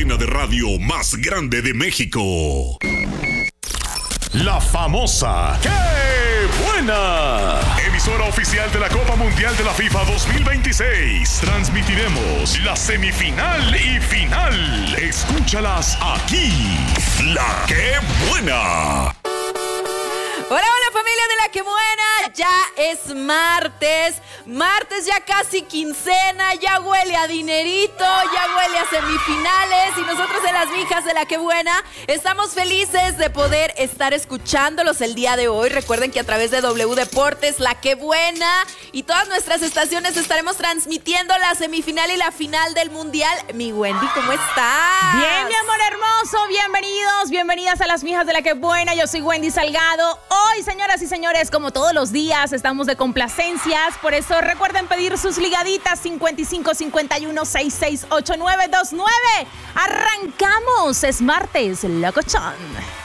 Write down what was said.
cadena de radio más grande de México. La famosa ¡Qué buena! Emisora oficial de la Copa Mundial de la FIFA 2026. Transmitiremos la semifinal y final. Escúchalas aquí. La ¡Qué buena! Hola, hola familia de La Que Buena, ya es martes, ya casi quincena, ya huele a dinerito, ya huele a semifinales y nosotros en las mijas de La Que Buena estamos felices de poder estar escuchándolos el día de hoy. Recuerden que a través de W Deportes, La Que Buena y todas nuestras estaciones estaremos transmitiendo la semifinal y la final del Mundial. Mi Wendy, ¿cómo estás? Bien, mi amor hermoso, bienvenidas a las mijas de La Que Buena, yo soy Wendy Salgado. Hoy, señoras y señores, como todos los días, estamos de complacencias. Por eso recuerden pedir sus ligaditas 55 51 66 8929. Arrancamos, es martes, locochón.